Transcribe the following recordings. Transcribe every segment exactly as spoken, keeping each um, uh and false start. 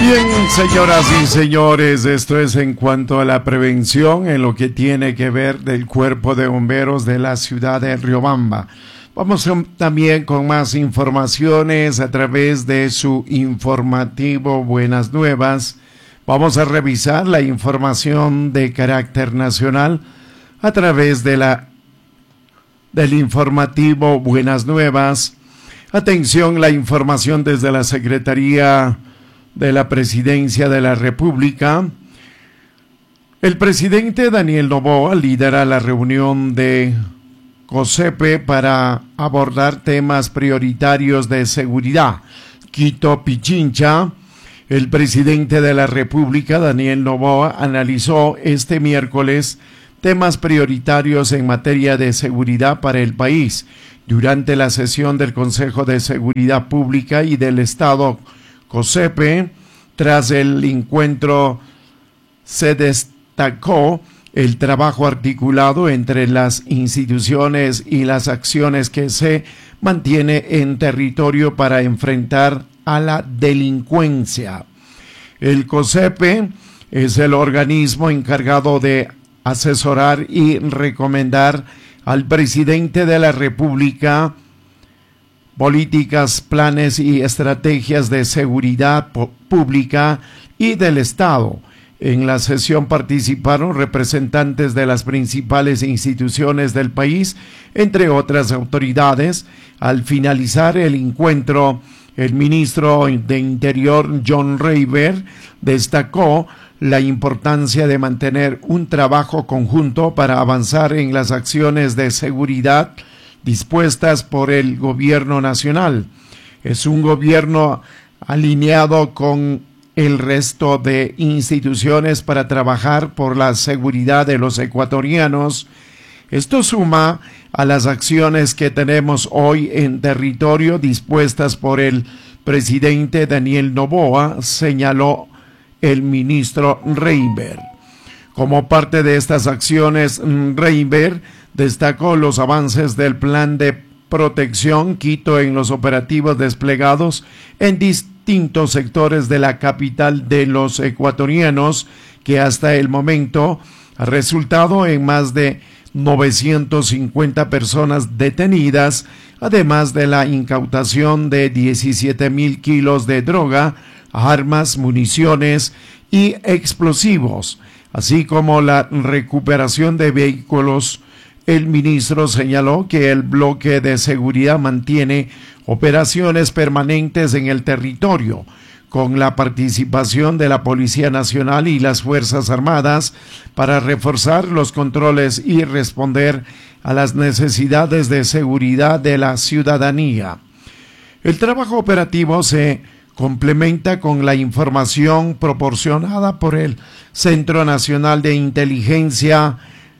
Bien, señoras y señores, esto es en cuanto a la prevención en lo que tiene que ver del Cuerpo de Bomberos de la ciudad de Riobamba. Vamos también con más informaciones a través de su informativo Buenas Nuevas. Vamos a revisar la información de carácter nacional a través de la del informativo Buenas Nuevas. Atención, la información desde la Secretaría de la Presidencia de la República. El presidente Daniel Noboa lidera la reunión de COSEPE para abordar temas prioritarios de seguridad. Quito, Pichincha. El presidente de la República, Daniel Noboa, analizó este miércoles temas prioritarios en materia de seguridad para el país. Durante la sesión del Consejo de Seguridad Pública y del Estado COSEPE, tras el encuentro se destacó el trabajo articulado entre las instituciones y las acciones que se mantiene en territorio para enfrentar a la delincuencia. El COSEPE es el organismo encargado de asesorar y recomendar al presidente de la República políticas, planes y estrategias de seguridad pública y del Estado. En la sesión participaron representantes de las principales instituciones del país, entre otras autoridades. Al finalizar el encuentro, el ministro de Interior, John Reiber, destacó la importancia de mantener un trabajo conjunto para avanzar en las acciones de seguridad dispuestas por el gobierno nacional. Es un gobierno alineado con el resto de instituciones para trabajar por la seguridad de los ecuatorianos. Esto suma a las acciones que tenemos hoy en territorio dispuestas por el presidente Daniel Noboa, señaló el ministro Reiber. Como parte de estas acciones, Reiber destacó los avances del plan de protección Quito en los operativos desplegados en distintos sectores de la capital de los ecuatorianos, que hasta el momento ha resultado en más de novecientas cincuenta personas detenidas, además de la incautación de diecisiete mil kilos de droga, armas, municiones y explosivos, así como la recuperación de vehículos. El ministro señaló que el bloque de seguridad mantiene operaciones permanentes en el territorio, con la participación de la Policía Nacional y las Fuerzas Armadas para reforzar los controles y responder a las necesidades de seguridad de la ciudadanía. El trabajo operativo se complementa con la información proporcionada por el Centro Nacional de Inteligencia,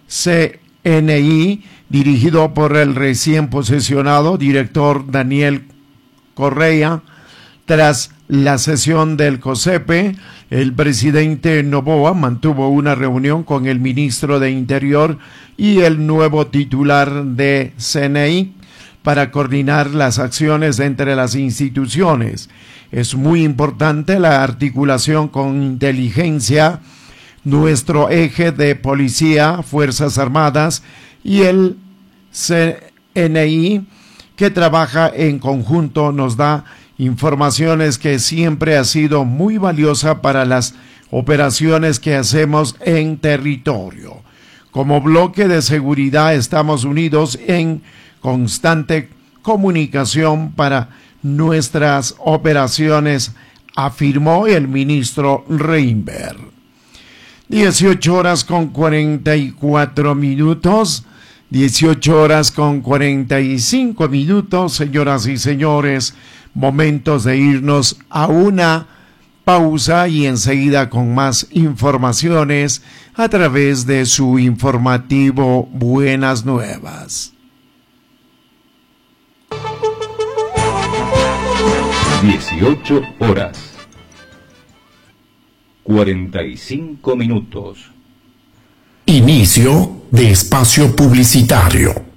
C N I, dirigido por el recién posesionado director Daniel Correa. Tras la sesión del COSEPE, el presidente Noboa mantuvo una reunión con el ministro de Interior y el nuevo titular de C N I para coordinar las acciones entre las instituciones. Es muy importante la articulación con inteligencia, nuestro eje de policía, Fuerzas Armadas y el C N I, que trabaja en conjunto, nos da informaciones que siempre ha sido muy valiosa para las operaciones que hacemos en territorio. Como bloque de seguridad estamos unidos en constante comunicación para nuestras operaciones, afirmó el ministro Reiber. dieciocho horas con cuarenta y cuatro minutos, dieciocho horas con cuarenta y cinco minutos, señoras y señores, momentos de irnos a una pausa y enseguida con más informaciones a través de su informativo Buenas Nuevas. dieciocho horas cuarenta y cinco minutos. Inicio de espacio publicitario.